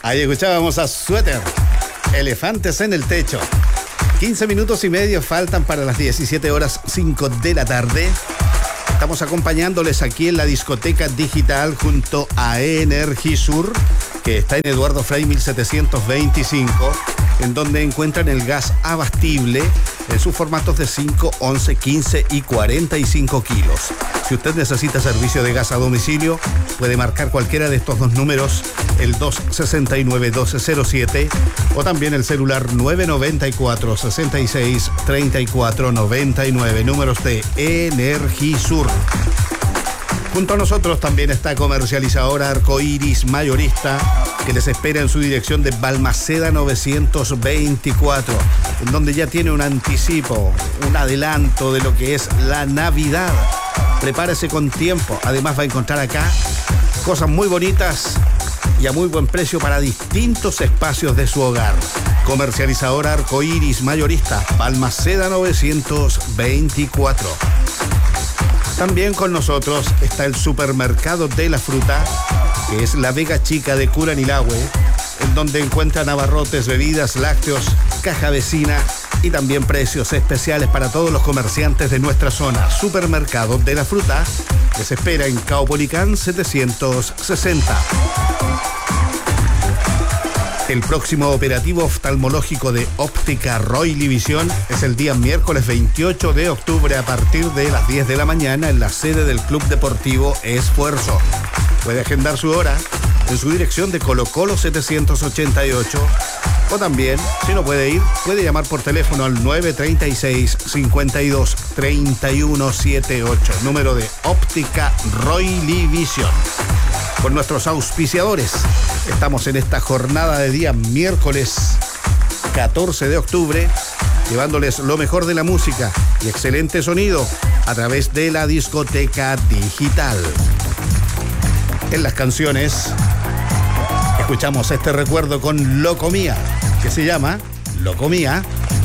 Ahí escuchábamos a Sweater, Elefantes en el Techo. 15 minutos y medio faltan para las 17:05 de la tarde. Estamos acompañándoles aquí en la discoteca digital junto a Energisur, que está en Eduardo Frei 1725, en donde encuentran el gas abastible en sus formatos de 5, 11, 15 y 45 kilos. Si usted necesita servicio de gas a domicilio, puede marcar cualquiera de estos dos números, el 269-1207 o también el celular 994-66-3499, números de Energisur. Junto a nosotros también está comercializadora Arcoiris Mayorista, que les espera en su dirección de Balmaceda 924, en donde ya tiene un anticipo, un adelanto de lo que es la Navidad. Prepárese con tiempo. Además va a encontrar acá cosas muy bonitas y a muy buen precio para distintos espacios de su hogar. Comercializadora Arcoiris Mayorista, Balmaceda 924. También con nosotros está el supermercado de la fruta, que es la Vega Chica de Curanilahue, en donde encuentran abarrotes, bebidas, lácteos, caja vecina y también precios especiales para todos los comerciantes de nuestra zona. Supermercado de la fruta les espera en Caupolicán 760. El próximo operativo oftalmológico de Óptica Roily Visión es el día miércoles 28 de octubre a partir de las 10 de la mañana en la sede del Club Deportivo Esfuerzo. Puede agendar su hora en su dirección de Colo Colo 788 o también, si no puede ir, puede llamar por teléfono al 936-52-3178, número de Óptica Roily Visión. Con nuestros auspiciadores, estamos en esta jornada de día miércoles 14 de octubre, llevándoles lo mejor de la música y excelente sonido a través de la discoteca digital. En las canciones, escuchamos este recuerdo con Locomía, que se llama Locomía.